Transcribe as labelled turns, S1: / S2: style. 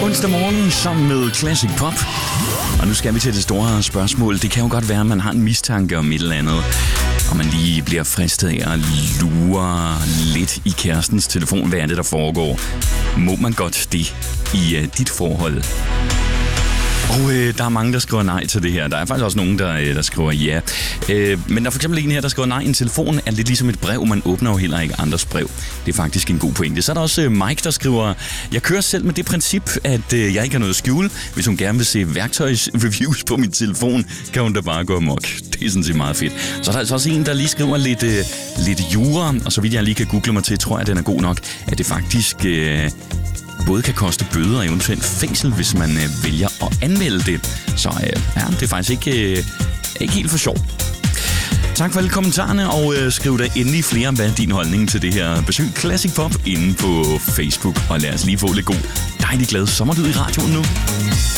S1: onsdag morgen sammen med Classic Pop. Og nu skal vi til det store spørgsmål. Det kan jo godt være, at man har en mistanke om et eller andet, og man lige bliver fristet af at lure lidt i kærestens telefon. Hvad er det, der foregår? Må man godt det i dit forhold? Og der er mange, der skriver nej til det her. Der er faktisk også nogen, der skriver ja. Men der er for eksempel en her, der skriver nej. En telefon er lidt ligesom et brev. Man åbner jo heller ikke andres brev. Det er faktisk en god pointe. Så er der også Mike, der skriver: jeg kører selv med det princip, at jeg ikke har noget at skjule. Hvis hun gerne vil se værktøjsreviews på min telefon, kan hun da bare gå amok. Det er sådan set meget fedt. Så er der altså også en, der lige skriver lidt jura. Og så vidt jeg lige kan google mig til, tror jeg, at den er god nok, at det faktisk både kan koste bøder og eventuelt fængsel, hvis man vælger at anmelde det. Så ja, det er faktisk ikke helt for sjov. Tak for alle kommentarerne, og skriv da endelig flere om, hvad er din holdning til det her. Besøg Classic Pop inde på Facebook, og lad os lige få lidt god, dejlig glad sommerlyd i radioen nu.